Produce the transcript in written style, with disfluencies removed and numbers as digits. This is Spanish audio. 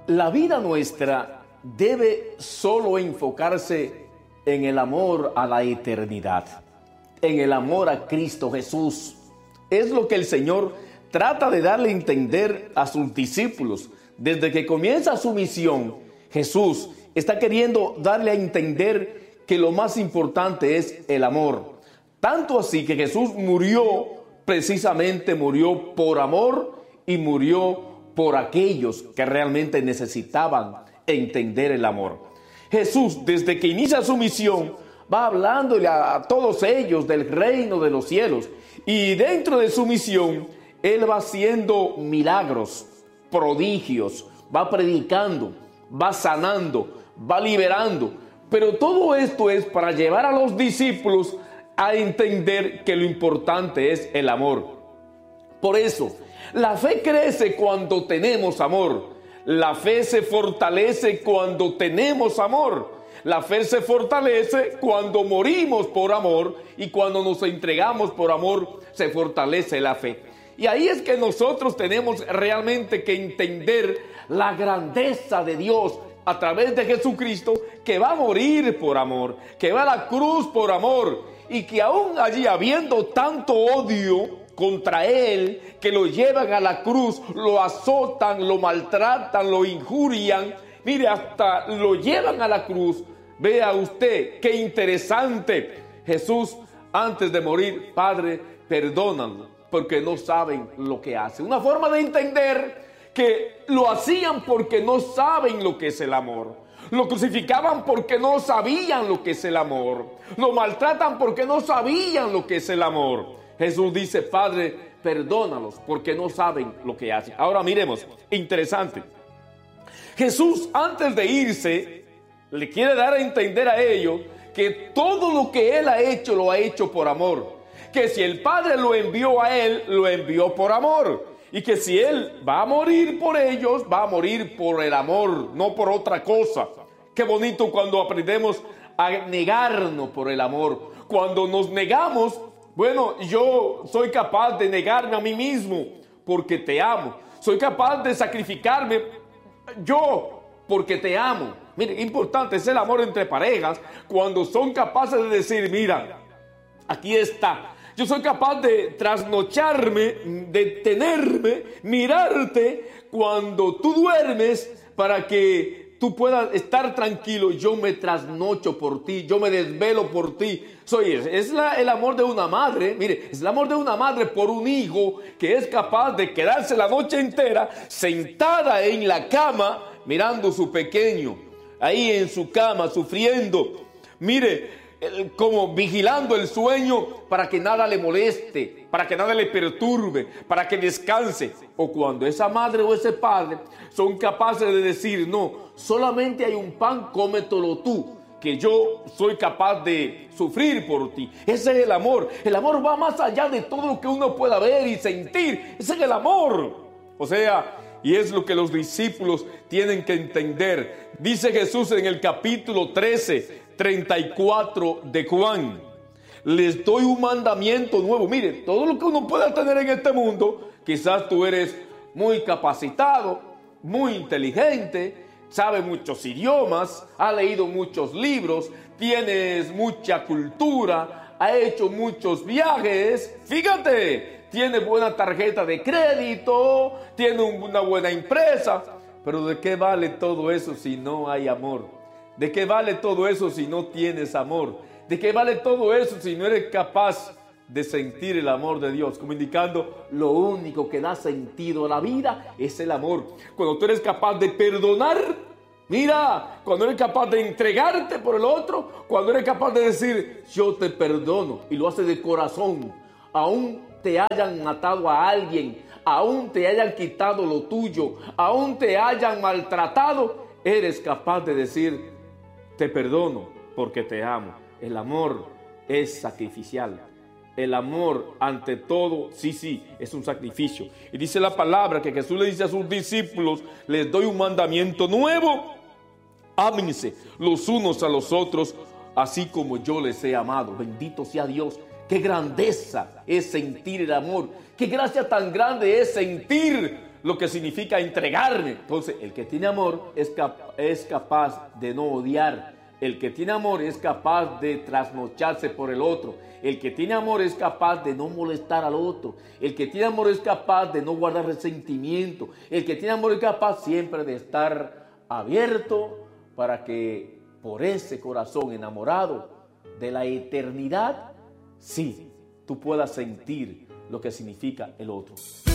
La vida nuestra debe solo enfocarse en el amor a la eternidad, en el amor a Cristo Jesús. Es lo que el Señor trata de darle a entender a sus discípulos. Desde que comienza su misión, Jesús está queriendo darle a entender que lo más importante es el amor. Tanto así que Jesús precisamente murió por amor y murió por aquellos que realmente necesitaban entender el amor. Jesús, desde que inicia su misión, va hablándole a todos ellos del reino de los cielos. Y dentro de su misión, Él va haciendo milagros, prodigios, va predicando, va sanando, va liberando. Pero todo esto es para llevar a los discípulos a entender que lo importante es el amor. Por eso, la fe crece cuando tenemos amor. La fe se fortalece cuando tenemos amor. La fe se fortalece cuando morimos por amor, y cuando nos entregamos por amor se fortalece la fe. Y ahí es que nosotros tenemos realmente que entender la grandeza de Dios a través de Jesucristo, que va a morir por amor, que va a la cruz por amor, y que aún allí, habiendo tanto odio contra Él, que lo llevan a la cruz, lo azotan, lo maltratan, lo injurian, mire, hasta lo llevan a la cruz. Vea usted qué interesante. Jesús, antes de morir: Padre, perdónalo, porque no saben lo que hacen. Una forma de entender que lo hacían porque no saben lo que es el amor. Lo crucificaban porque no sabían lo que es el amor. Lo maltratan porque no sabían lo que es el amor. Jesús dice: Padre, perdónalos porque no saben lo que hacen. Ahora miremos, interesante. Jesús, antes de irse, le quiere dar a entender a ellos que todo lo que Él ha hecho, lo ha hecho por amor. Que si el Padre lo envió a Él, lo envió por amor. Y que si Él va a morir por ellos, va a morir por el amor, no por otra cosa. Qué bonito cuando aprendemos a negarnos por el amor. Cuando nos negamos, bueno, yo soy capaz de negarme a mí mismo porque te amo. Soy capaz de sacrificarme yo porque te amo. Mire, importante es el amor entre parejas, cuando son capaces de decir: mira, aquí está. Yo soy capaz de trasnocharme, detenerme, mirarte cuando tú duermes para que tú puedas estar tranquilo. Yo me trasnocho por ti, yo me desvelo por ti. El amor de una madre. Mire, es el amor de una madre por un hijo que es capaz de quedarse la noche entera sentada en la cama mirando a su pequeño, ahí en su cama sufriendo. Mire, como vigilando el sueño para que nada le moleste, para que nada le perturbe, para que descanse. O cuando esa madre o ese padre son capaces de decir: no, solamente hay un pan, cómetelo tú, que yo soy capaz de sufrir por ti. Ese es el amor. El amor va más allá de todo lo que uno pueda ver y sentir. Ese es el amor. O sea, y es lo que los discípulos tienen que entender. Dice Jesús en el capítulo 13:34 de Juan: les doy un mandamiento nuevo. Mire, todo lo que uno pueda tener en este mundo, quizás tú eres muy capacitado, muy inteligente, sabe muchos idiomas, ha leído muchos libros, tienes mucha cultura, ha hecho muchos viajes. Fíjate, tiene buena tarjeta de crédito, tiene una buena empresa. Pero ¿de qué vale todo eso si no hay amor? ¿De qué vale todo eso si no tienes amor? ¿De qué vale todo eso si no eres capaz de sentir el amor de Dios? Como indicando, lo único que da sentido a la vida es el amor. Cuando tú eres capaz de perdonar, mira, cuando eres capaz de entregarte por el otro, cuando eres capaz de decir: yo te perdono, y lo haces de corazón, aún te hayan matado a alguien, aún te hayan quitado lo tuyo, aún te hayan maltratado, eres capaz de decir: te perdono porque te amo. El amor es sacrificial. El amor, ante todo, sí, es un sacrificio. Y dice la palabra que Jesús le dice a sus discípulos: les doy un mandamiento nuevo. Ámense los unos a los otros, así como yo les he amado. Bendito sea Dios. Qué grandeza es sentir el amor. Qué gracia tan grande es sentir lo que significa entregarme. Entonces, el que tiene amor es capaz de no odiar. El que tiene amor es capaz de trasnocharse por el otro. El que tiene amor es capaz de no molestar al otro. El que tiene amor es capaz de no guardar resentimiento. El que tiene amor es capaz siempre de estar abierto para que por ese corazón enamorado de la eternidad, sí, tú puedas sentir lo que significa el otro.